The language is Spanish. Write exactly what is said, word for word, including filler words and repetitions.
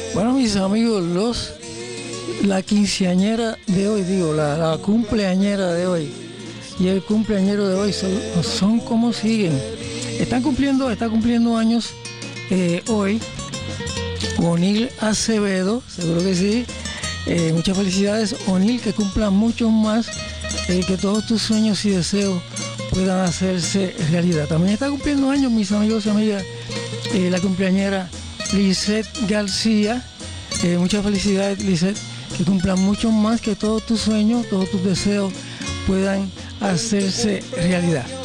Bueno, mis amigos, los la quinceañera de hoy, digo, la, la cumpleañera de hoy y el cumpleañero de hoy son, son como siguen. Están cumpliendo, está cumpliendo años eh, hoy Onil Acevedo, seguro que sí. Eh, muchas felicidades, Onil, que cumplan muchos más, eh, que todos tus sueños y deseos puedan hacerse realidad. También está cumpliendo años, mis amigos y amigas, eh, la cumpleañera Lisette García. Eh, muchas felicidades, Lisette, que cumplan mucho más, que todos tus sueños, todos tus deseos puedan hacerse realidad.